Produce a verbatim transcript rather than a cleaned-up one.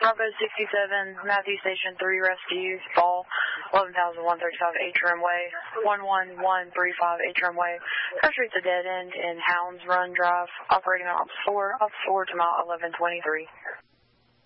Bravo sixty-seven, Matthew Station three Rescue, Fall, eleven thousand one thirty-five Atrium Way, one one one three five Atrium Way. Car Street's a dead end in Hounds Run Drive, operating on Ops four, Ops four to mile eleven twenty-three.